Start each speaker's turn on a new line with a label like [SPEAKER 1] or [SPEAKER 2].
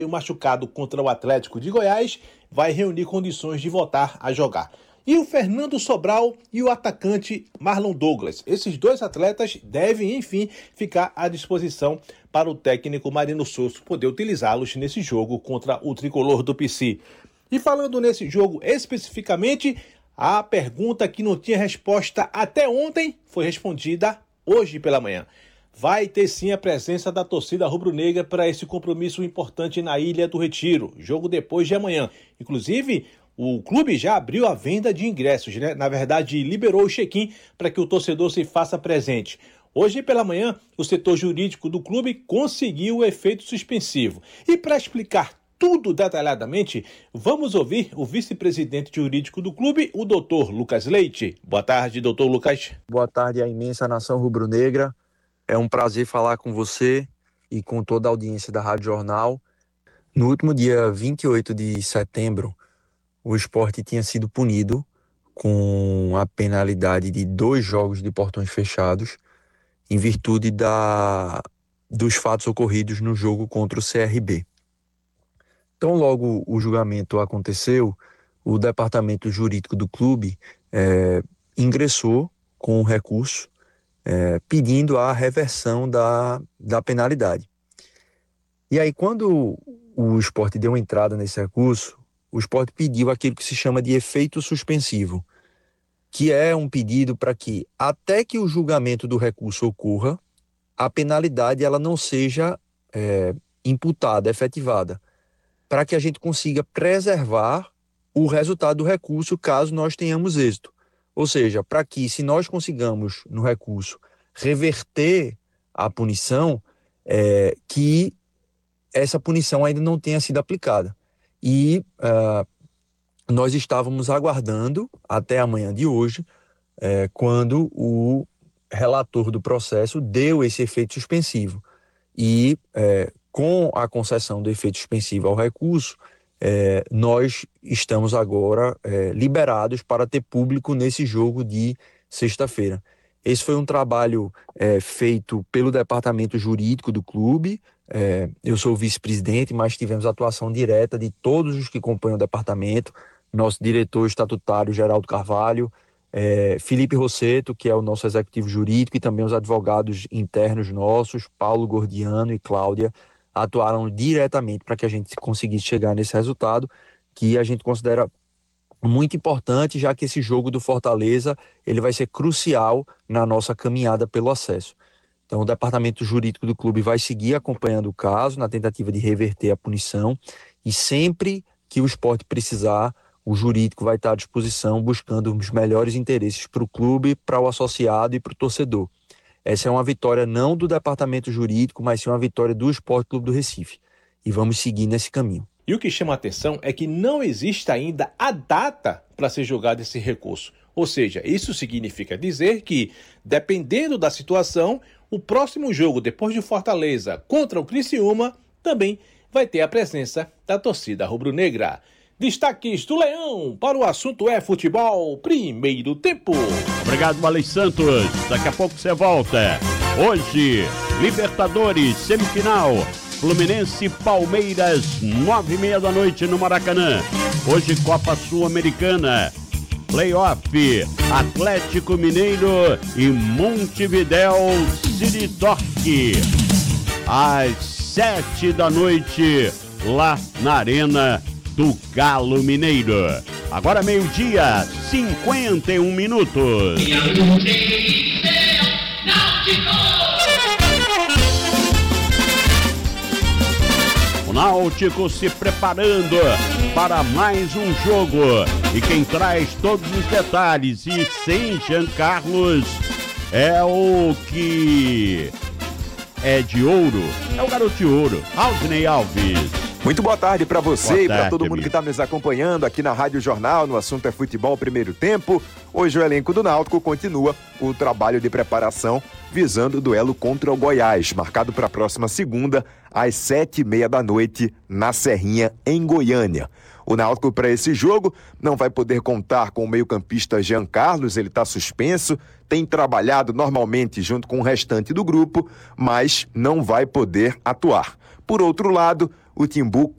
[SPEAKER 1] O machucado contra o Atlético de Goiás vai reunir condições de voltar a jogar. E o Fernando Sobral e o atacante Marlon Douglas. Esses dois atletas devem, enfim, ficar à disposição para o técnico Marino Souza poder utilizá-los nesse jogo contra o tricolor do PC. E falando nesse jogo especificamente, a pergunta que não tinha resposta até ontem foi respondida hoje pela manhã. Vai ter sim a presença da torcida rubro-negra para esse compromisso importante na Ilha do Retiro, jogo depois de amanhã. Inclusive, o clube já abriu a venda de ingressos, né? Na verdade, liberou o check-in para que o torcedor se faça presente. Hoje pela manhã, o setor jurídico do clube conseguiu o efeito suspensivo. E para explicar tudo detalhadamente, vamos ouvir o vice-presidente jurídico do clube, o doutor Lucas Leite. Boa tarde, doutor Lucas.
[SPEAKER 2] Boa tarde à imensa nação rubro-negra. É um prazer falar com você e com toda a audiência da Rádio Jornal. No último dia 28 de setembro, o Sport tinha sido punido com a penalidade de 2 jogos de portões fechados em virtude dos fatos ocorridos no jogo contra o CRB. Então, logo o julgamento aconteceu, o departamento jurídico do clube ingressou com um recurso pedindo a reversão da penalidade. E aí, quando o Sport deu entrada nesse recurso, o Sport pediu aquilo que se chama de efeito suspensivo, que é um pedido para que, até que o julgamento do recurso ocorra, a penalidade ela não seja imputada, efetivada, para que a gente consiga preservar o resultado do recurso caso nós tenhamos êxito. Ou seja, para que, se nós consigamos, no recurso, reverter a punição, que essa punição ainda não tenha sido aplicada. E nós estávamos aguardando, até amanhã de hoje, quando o relator do processo deu esse efeito suspensivo. E, com a concessão do efeito suspensivo ao recurso, nós estamos agora liberados para ter público nesse jogo de sexta-feira. Esse foi um trabalho feito pelo departamento jurídico do clube. Eu sou o vice-presidente, mas tivemos atuação direta de todos os que compõem o departamento. Nosso diretor estatutário, Geraldo Carvalho, Felipe Rosseto, que é o nosso executivo jurídico, e também os advogados internos nossos, Paulo Gordiano e Cláudia, atuaram diretamente para que a gente conseguisse chegar nesse resultado, que a gente considera muito importante, já que esse jogo do Fortaleza ele vai ser crucial na nossa caminhada pelo acesso. Então, o departamento jurídico do clube vai seguir acompanhando o caso na tentativa de reverter a punição, e sempre que o Sport precisar, o jurídico vai estar à disposição buscando os melhores interesses para o clube, para o associado e para o torcedor. Essa é uma vitória não do departamento jurídico, mas sim uma vitória do Sport Clube do Recife. E vamos seguir nesse caminho.
[SPEAKER 1] E o que chama a atenção é que não existe ainda a data para ser julgado esse recurso. Ou seja, isso significa dizer que, dependendo da situação, o próximo jogo, depois de Fortaleza contra o Criciúma, também vai ter a presença da torcida rubro-negra. Destaques do Leão para o assunto futebol, primeiro tempo.
[SPEAKER 3] Obrigado, Valei Santos. Daqui a pouco você volta. Hoje, Libertadores, semifinal. Fluminense Palmeiras, 9h30 da noite no Maracanã. Hoje, Copa Sul-Americana. Playoff, Atlético Mineiro e Montevidéu City Torque. Às 7 da noite, lá na Arena do Galo Mineiro. Agora 12h51 minutos. O Náutico se preparando para mais um jogo. E quem traz todos os detalhes e sem Jean Carlos é o que é de ouro, é o garoto de ouro, Aldinei Alves.
[SPEAKER 4] Muito boa tarde para você e para todo mundo que está nos acompanhando aqui na Rádio Jornal, no assunto é futebol primeiro tempo. Hoje o elenco do Náutico continua o trabalho de preparação visando o duelo contra o Goiás, marcado para a próxima segunda, às 7h30 da noite, na Serrinha, em Goiânia. O Náutico, para esse jogo, não vai poder contar com o meio-campista Jean Carlos, ele está suspenso, tem trabalhado normalmente junto com o restante do grupo, mas não vai poder atuar. Por outro lado, o Timbu